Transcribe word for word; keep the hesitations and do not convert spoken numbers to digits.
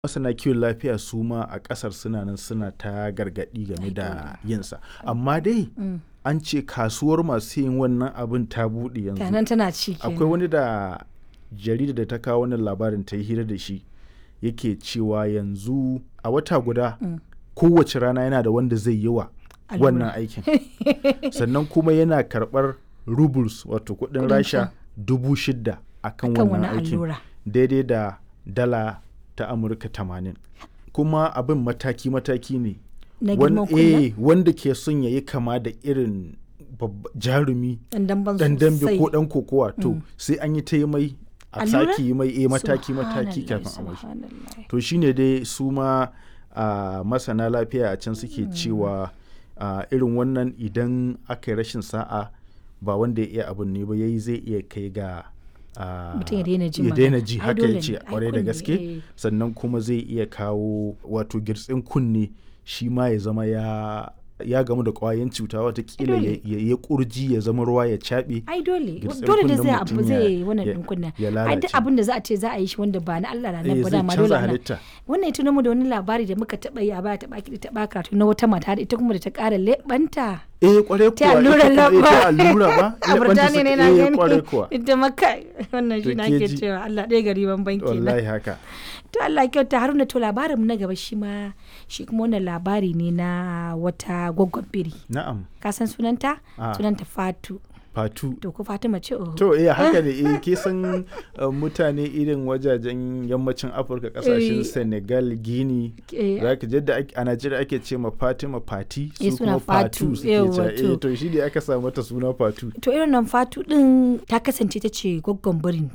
Masana kiwon lafiya su ma a ƙasar suna nan suna ta gargaɗi game da yinsa. Amma dai an ce kasuwar masu yin wannan abin ta buɗe yanzu. Tanan tana ci kenan. Akwai wani da jarida da ta kawo wannan labarin ta yi hira da shi yake cewa yanzu a wata guda kowace rana yana da wanda zai yi wa wannan aikin. Sannan kuma yana karɓar rubles wato kuɗin rasha dubu shida akan wannan aikin. Daidai da dala ta Amurka tamanin. Kuma abin mataki-mataki ne. Na girman kunya? Wanda ke son ya yi kama da irin jarumi Ɗan damben ɗan dambe sosai. ko ɗan kokowa to sai an yi ta yi mai a Allura? sake yi mai eh, mataki-mataki Subhanallah, kafin a mashi. subhanallah. To shine dai su ma a masana lafiya a can suke cewa a irin wannan idan aka yi rashin sa'a ba wanda ya iya abin ne ba yayi zai iya kai ga a, Mutum ya daina jin ya magana. daina ji Ai haka dole ya ce ne, ai kwarai da kunne, gaske eh. sannan kuma zai iya kawo wato girtsin kunne shi ma ya zama ya ya gamu da kwayan cuta watakila Ai ya dole. ya ya kurji ya zama ruwa ya caɓe Ai dole, Girtsin dole da kunnen zai mutum abu ya- zai wannan ya- ɗin kunna. ya Ai lalace. duk abin da za a ce za a yi shi wanda ba na Allah na Eh, nan ba zai dama canza dole ana. halitta. Wannan ya tuno mu da wani labari da muka taɓa yi a baya taɓa kiɗi taɓa karatu na wata mata da ita kuma da ta ƙara leɓanta. eh kwarai Ta kuwa allura ita kuma- eh, ta lamba. allura ba A leɓanta Burtaniya ne suka- na eh, gani. kwarai kuwa Ita maka wannan To shi na ke ke ji. cewa Allah ɗaya gari ban banki na. wallahi haka To Allah kyauta Haruna to labarin mu na gaba shi ma shi kuma wannan labari ne na wata gwaggon biri. na'am Ka san sunanta? Ah. Sunanta Fatu. fatu To ko Fatima ce oh. to eh haka ne eh ke san uh, mutane irin wajajen yammacin Afirka kasashen Eh. Senegal Guinea Eh, zaka je da ake- a Najeriya ake ce ma Fatima Fati Eh, su suna kuma Fatu Fatu, suke yawwa, cewa eh to. to shi ne aka sa mata suna Fatu To irin nan Fatu din ta kasance ta ce gwaggon birin